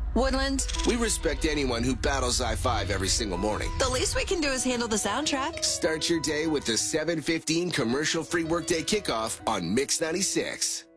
Woodland, We respect anyone who battles I-5 every single morning. the least we can do is handle the soundtrack. Start your day with the 7:15 commercial-free workday kickoff on Mix 96.